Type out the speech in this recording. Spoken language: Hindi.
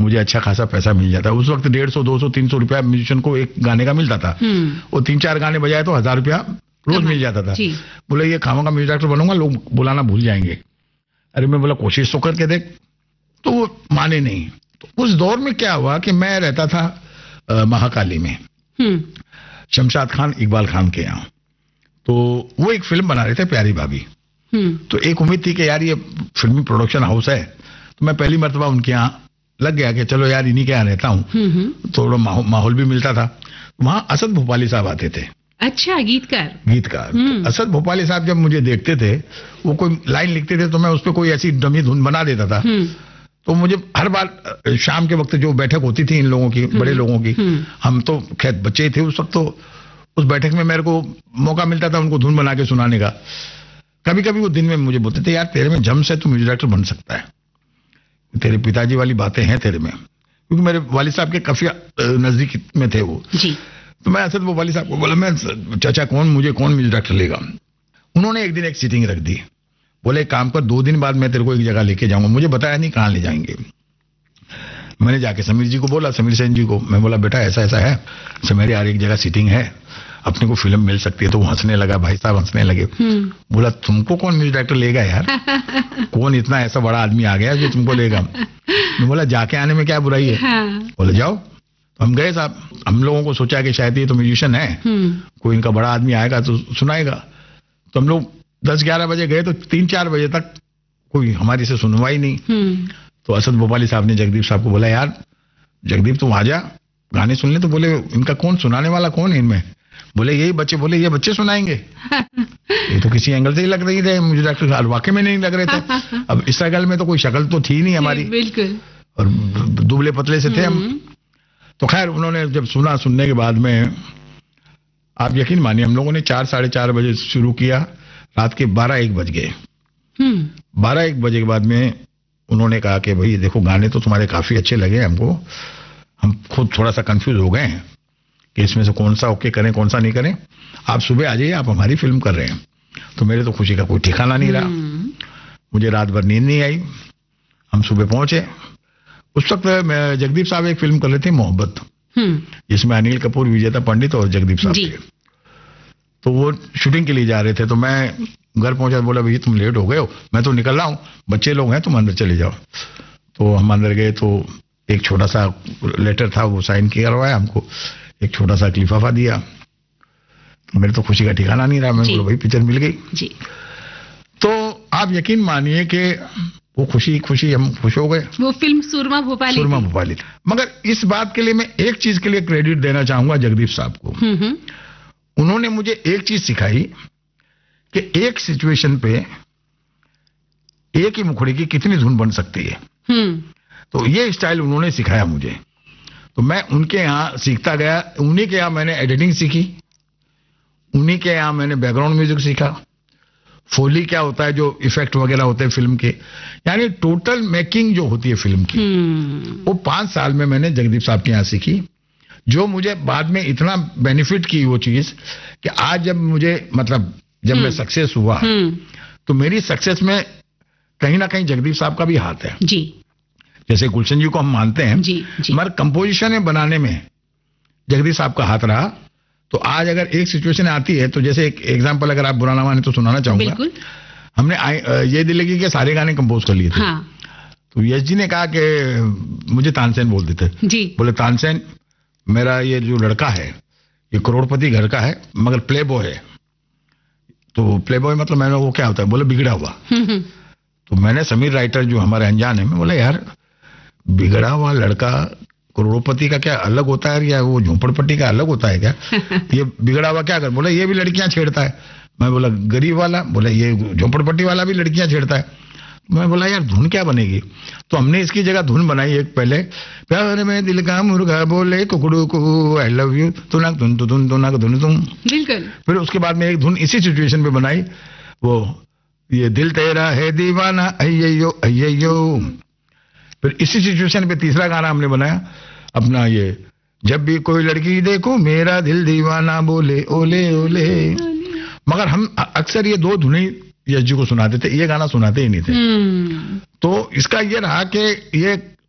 मुझे अच्छा खासा पैसा मिल जाता। उस वक्त 150, 200, 300 रुपया म्यूजिशियन को एक गाने का मिलता था। वो 3-4 गाने बजाए तो 1000 रुपया रोज मिल जाता था। बोले ये खामा का म्यूजिक डायरेक्टर बनूंगा, लोग बुलाना भूल जाएंगे। अरे मैं बोला कोशिश तो करके देख, तो वो माने नहीं। तो उस दौर में क्या हुआ कि मैं रहता था महाकाली में, शमशाद खान इकबाल खान के यहाँ। तो वो एक फिल्म बना रहे थे प्यारी भाभी। तो एक उम्मीद थी कि यार ये फिल्मी प्रोडक्शन हाउस है, तो मैं पहली मर्तबा उनके यहाँ लग गया कि चलो यार इन्हीं के यहाँ रहता हूँ, थोड़ा माहौल भी मिलता था। वहां असद भोपाली साहब आते थे। अच्छा, गीतकार। तो असद भोपाली साहब जब मुझे देखते थे, वो कोई लाइन लिखते थे तो मैं उस पर कोई ऐसी डमी धुन बना देता था। तो मुझे हर बार शाम के वक्त जो बैठक होती थी इन लोगों की, बड़े लोगों की, हम तो खैर बच्चे ही थे उस वक्त, तो उस बैठक में मेरे को मौका मिलता था उनको धुन बना के सुनाने का। कभी कभी वो दिन में मुझे बोलते थे यार तेरे में जम से तू म्यूजिक डायरेक्टर बन सकता है, तेरे पिताजी वाली बातें हैं तेरे में, क्योंकि मेरे वालिद साहब के काफी नजदीक में थे वो जी। तो मैं असद वालिद साहब को बोला, मैं चाचा मुझे कौन म्यूजिक डायरेक्टर लेगा। उन्होंने एक दिन एक सीटिंग रख दी, बोले काम कर 2 दिन बाद मैं तेरे को एक जगह लेके जाऊंगा। मुझे बताया नहीं कहाँ ले जाएंगे। मैंने जाके समीर जी को बोला, समीर सेन जी को, मैं बोला बेटा ऐसा ऐसा है, समीर यार एक जगह सीटिंग है, अपने को फिल्म मिल सकती है। तो वो हंसने लगा, भाई साहब हंसने लगे। बोला तुमको कौन म्यूजिक डायरेक्टर लेगा यार, कौन इतना ऐसा बड़ा आदमी आ गया जो तुमको लेगा। मैं बोला जाके आने में क्या बुराई है। बोले जाओ। तो हम गए साहब, हम लोगों को सोचा कि शायद ये तो म्यूजिशियन है, कोई इनका बड़ा आदमी आएगा तो सुनाएगा। तो हम लोग 10-11 बजे गए, तो 3-4 बजे तक कोई हमारी से सुनवाई नहीं। तो असद भोपाली साहब ने जगदीप साहब को बोला, यार जगदीप तुम आ जा गाने सुन ले। तो बोले इनका कौन सुनाने वाला कौन है इनमें। बोले यही बच्चे। बोले ये बच्चे सुनाएंगे। ये तो किसी एंगल से ही लग रही थे मुझे डॉक्टर, वाकई में नहीं लग रहे थे। अब इस शक्ल में तो कोई शक्ल तो थी नहीं हमारी, बिल्कुल, और दुबले पतले से थे हम। तो खैर उन्होंने जब सुनने के बाद में आप यकीन मानिए हम लोगों ने 4-4:30 बजे शुरू किया, रात के 12-1 बज गए। 12-1 बजे के बाद में उन्होंने कहा कि भाई देखो गाने तो तुम्हारे काफी अच्छे लगे हमको, हम खुद थोड़ा सा कंफ्यूज हो गए हैं कि इसमें से कौन सा ओके करें कौन सा नहीं करें, आप सुबह आ जाइए, आप हमारी फिल्म कर रहे हैं। तो मेरे तो खुशी का कोई ठिकाना नहीं रहा। मुझे रात भर नींद नहीं आई। हम सुबह पहुंचे। उस वक्त जगदीप साहब एक फिल्म कर रहे थे मोहब्बत, जिसमें अनिल कपूर, विजेता पंडित और जगदीप साहब थे। तो वो शूटिंग के लिए जा रहे थे। तो मैं घर पहुंचा, बोला भैया तुम लेट हो गए हो, मैं तो निकल रहा हूँ, बच्चे लोग हैं तुम अंदर चले जाओ। तो हम अंदर गए तो एक छोटा सा लेटर था, वो साइन करवाया हमको, एक छोटा सा लिफाफा दिया। मेरे तो खुशी का ठिकाना नहीं रहा। मैं बोला भाई पिक्चर मिल गई जी। तो आप यकीन मानिए कि वो खुशी हम खुश हो गए। वो फिल्म सुरमा भोपाली। मगर इस बात के लिए मैं एक चीज के लिए क्रेडिट देना चाहूंगा जगदीप साहब को। उन्होंने मुझे एक चीज सिखाई कि एक सिचुएशन पे एक ही मुखड़े की कितनी धुन बन सकती है। तो ये स्टाइल उन्होंने सिखाया मुझे। तो मैं उनके यहाँ सीखता गया। उन्हीं के यहाँ मैंने एडिटिंग सीखी, उन्हीं के यहाँ मैंने बैकग्राउंड म्यूजिक सीखा, फोली क्या होता है, जो इफेक्ट वगैरह होते हैं फिल्म के, यानी टोटल मेकिंग जो होती है फिल्म की, वो 5 साल में मैंने जगदीप साहब के यहाँ सीखी, जो मुझे बाद में इतना बेनिफिट की वो चीज कि आज जब मुझे जब मैं सक्सेस हुआ तो मेरी सक्सेस में कहीं ना कहीं जगदीप साहब का भी हाथ है जी। जैसे गुलशन जी को हम मानते हैं जी, मगर कंपोजिशन में बनाने में जगदीप साहब का हाथ रहा। तो आज अगर एक सिचुएशन आती है, तो जैसे एक एग्जांपल अगर आप बुरा ना माने तो सुनाना चाहूंगा। हमने ये दिल लगी के सारे गाने कंपोज कर लिए थे। तो यश जी ने कहा कि मुझे तानसेन बोल देते जी। बोले तानसेन मेरा ये जो लड़का है ये करोड़पति घर का है मगर प्ले बॉय है। तो प्ले बॉय मैंने वो क्या होता है, बोले बिगड़ा हुआ। तो मैंने समीर राइटर जो हमारे अनजान है, मैं बोला यार बिगड़ा हुआ लड़का करोड़पति का क्या अलग होता है, या वो झोंपड़पट्टी का अलग होता है क्या? ये बिगड़ा हुआ क्या कर, बोला ये भी लड़कियां छेड़ता है। मैं बोला गरीब वाला, बोला ये झोंपड़पट्टी वाला भी लड़कियां छेड़ता है। मैं बोला यार धुन क्या बनेगी? तो हमने इसकी जगह धुन बनाई एक पहले, प्यार में दिल का मुर्गा बोले कुकड़ू को आई लव यू तुनक धुन धुन तुनक धुन तुम। बिल्कुल। फिर उसके बाद में एक धुन इसी सिचुएशन पे बनाई, वो ये दिल तेरा है दीवाना अय्यो अय्यो। फिर इसी सिचुएशन पे तीसरा गाना हमने बनाया अपना, ये जब भी कोई लड़की देखो मेरा दिल दीवाना बोले ओले ओले। मगर हम अक्सर ये 2 धुनें यश जी को सुनाते थे, ये गाना सुनाते ही नहीं थे। तो इसका ये रहा कि ये